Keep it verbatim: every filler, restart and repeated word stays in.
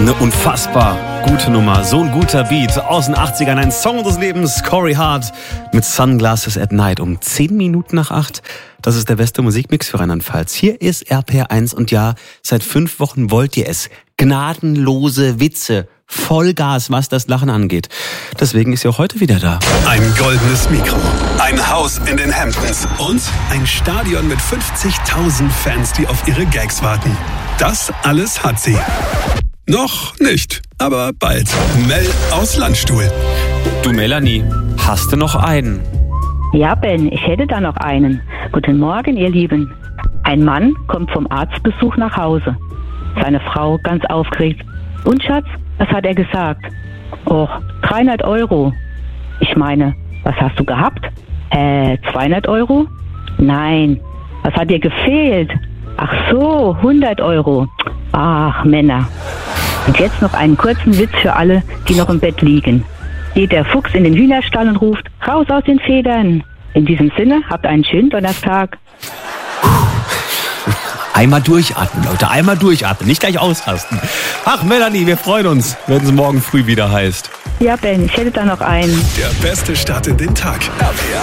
Eine unfassbar gute Nummer, so ein guter Beat aus den achtzigern, ein Song des Lebens, Corey Hart mit Sunglasses at Night um zehn Minuten nach acht. Das ist der beste Musikmix für Rheinland-Pfalz. Hier ist R P R eins und ja, seit fünf Wochen wollt ihr es. Gnadenlose Witze, Vollgas, was das Lachen angeht. Deswegen ist sie auch heute wieder da. Ein goldenes Mikro, ein Haus in den Hamptons und ein Stadion mit fünfzigtausend Fans, die auf ihre Gags warten. Das alles hat sie. Noch nicht, aber bald. Mel aus Landstuhl. Du Melanie, hast du noch einen? Ja, Ben, ich hätte da noch einen. Guten Morgen, ihr Lieben. Ein Mann kommt vom Arztbesuch nach Hause. Seine Frau ganz aufgeregt. Und Schatz, was hat er gesagt? Och, dreihundert Euro. Ich meine, was hast du gehabt? Äh, zweihundert Euro? Nein, was hat dir gefehlt? Ach so, hundert Euro. Ach, Männer. Und jetzt noch einen kurzen Witz für alle, die noch im Bett liegen. Geht der Fuchs in den Hühnerstall und ruft, raus aus den Federn. In diesem Sinne, habt einen schönen Donnerstag. Einmal durchatmen, Leute, einmal durchatmen, nicht gleich ausrasten. Ach, Melanie, wir freuen uns, wenn es morgen früh wieder heißt. Ja, Ben, ich hätte da noch einen. Der beste Start in den Tag. R P R